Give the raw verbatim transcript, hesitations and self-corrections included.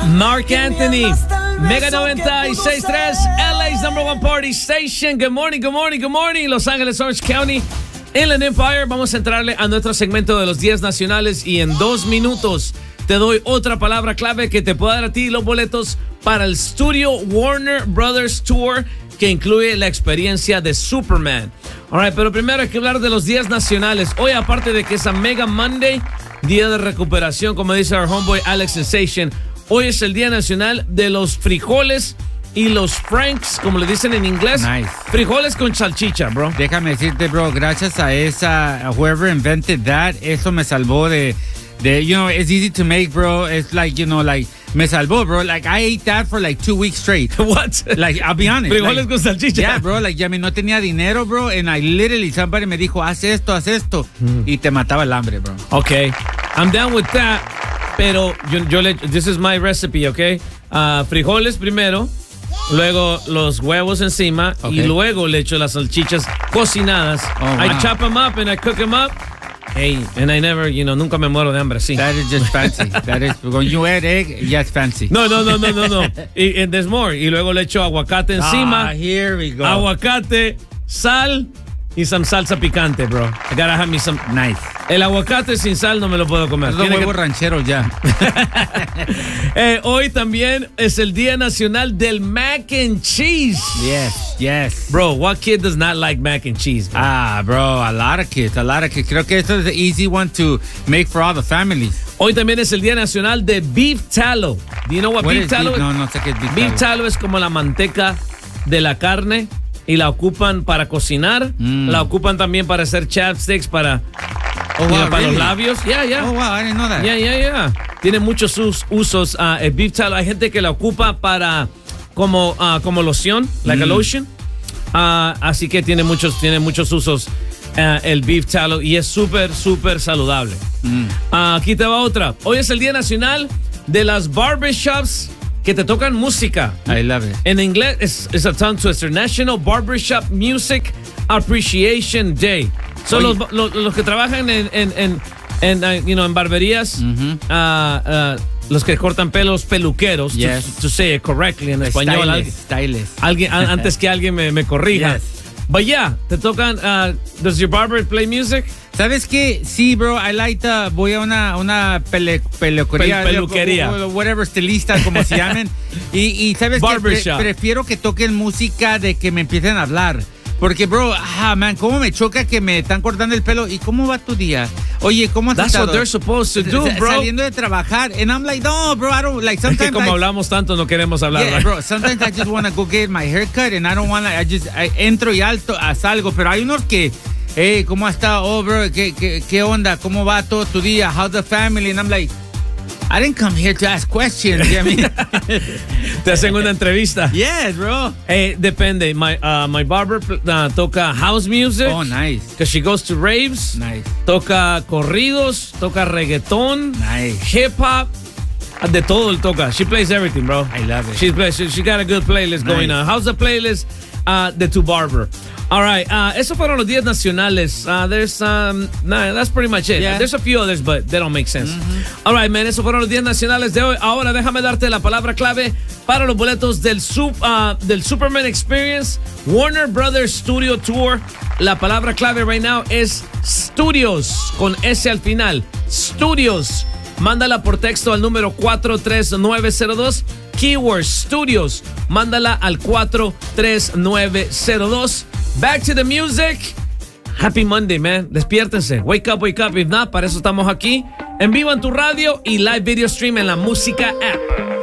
Mark Anthony, Mega noventa y seis punto tres, L A's number one party station. Good morning, good morning, good morning. Los Ángeles, Orange County, Inland Empire. Vamos a entrarle a nuestro segmento de los días nacionales y en dos minutos te doy otra palabra clave que te pueda dar a ti los boletos para el Studio Warner Brothers Tour, que incluye la experiencia de Superman. All right, pero primero hay que hablar de los días nacionales. Hoy, aparte de que es a Mega Monday, día de recuperación, como dice our homeboy Alex Sensation, hoy es el Día Nacional de los Frijoles y los Franks, como le dicen en inglés. Nice. Frijoles con salchicha, bro. Déjame decirte, bro, gracias a esa, a whoever invented that, eso me salvó de, de, you know, it's easy to make, bro. It's like, you know, like, me salvó, bro. Like, I ate that for like two weeks straight. What? Like, I'll be honest. Frijoles like, con salchicha. Yeah, bro. Like, ya me no tenía dinero, bro. And I literally, somebody me dijo, haz esto, haz esto. Mm. Y te mataba el hambre, bro. Okay. I'm down with that. Pero yo, yo le, this is my recipe, okay? Uh, frijoles primero, luego los huevos encima, okay, y luego le echo las salchichas cocinadas. Oh, wow. I chop them up and I cook them up. Hey, and I never, you know, nunca me muero de hambre, sí. That is just fancy. That is, when you add egg, yeah, it's fancy. No, no, no, no, no, no. y, and there's more. Y luego le echo aguacate encima. Ah, here we go. Aguacate, sal y some salsa picante, bro. I gotta have me some. Nice. El aguacate sin sal no me lo puedo comer. Los huevos que... rancheros ya. eh, hoy también es el Día Nacional del Mac and Cheese. Yes, yes. Bro, what kid does not like mac and cheese, bro? Ah, bro, a lot of kids, a lot of kids. Creo que esto es the easy one to make for all the families. Hoy también es el Día Nacional de Beef Tallow. Do you know what, what beef tallow is? No, no sé qué es beef, beef tallow. tallow es como la manteca de la carne y la ocupan para cocinar. Mm. La ocupan también para hacer chapsticks, para... Oh, wow, para really? los labios. Yeah, yeah. Oh, wow, I didn't know that. Yeah, yeah, yeah. Tiene muchos us usos. Uh, el beef tallow, hay gente que la ocupa para como, uh, como loción, like mm. a lotion. Uh, así que tiene muchos, tiene muchos usos uh, el beef tallow y es súper, súper saludable. Mm. Uh, aquí te va otra. Hoy es el Día Nacional de las Barbershops que te tocan música. I love it. En inglés es, es a tongue twister. National Barbershop Music Appreciation Day. Son los, los, los que trabajan en, en, en, en, uh, you know, en barberías, mm-hmm. uh, uh, los que cortan pelos, peluqueros, yes. to, to say it correctly en español. Stylist, stylist. Alguien, antes que alguien me, me corrija. Yes. But yeah, te tocan, uh, does your barber play music? ¿Sabes qué? Sí, bro, I like the, voy a una, una pele, peluquería. Pel, peluquería. O, o, whatever, estilista, como se llamen. Y, y ¿sabes qué? Pre, prefiero que toquen música de que me empiecen a hablar. Porque, bro, ah, man, cómo me choca que me están cortando el pelo. ¿Y cómo va tu día? Oye, ¿cómo has That's estado? What they're supposed to do, bro. Saliendo de trabajar. And I'm like, no, bro, I don't, like, sometimes. Es que como I, hablamos tanto, no queremos hablar. Yeah, right? bro, sometimes I just want to go get my haircut and I don't want to, I just, I entro y alto, a salgo. Pero hay unos que, hey, ¿cómo has estado? Oh, bro, ¿qué, qué, qué onda? ¿Cómo va todo tu día? How's the family? And I'm like, I didn't come here to ask questions. You know what I mean? Te hacen una entrevista. Yes, bro. Hey, depende. My uh, my barber uh, toca house music. Oh, nice. Because she goes to raves. Nice. Toca corridos, toca reggaeton. Nice. Hip hop. De todo el toca. She plays everything, bro. I love it. She plays. She, she got a good playlist nice. going on. How's the playlist? Uh, de tu barber. All right. Uh, esos fueron los días nacionales. Uh, there's um, nah, that's pretty much it. Yeah. There's a few others, but they don't make sense. Mm-hmm. All right, man. Esos fueron los días nacionales de hoy. Ahora déjame darte la palabra clave para los boletos del sub, uh, del Superman Experience Warner Brothers Studio Tour. La palabra clave right now es Studios con S al final. Studios. Mándala por texto al número cuatro tres nueve cero dos. Keyword Studios. Mándala al cuatro tres nueve cero dos. Back to the music. Happy Monday, man. Despiértense. Wake up, wake up. If not, para eso estamos aquí. En vivo en tu radio y live video stream en la Música App.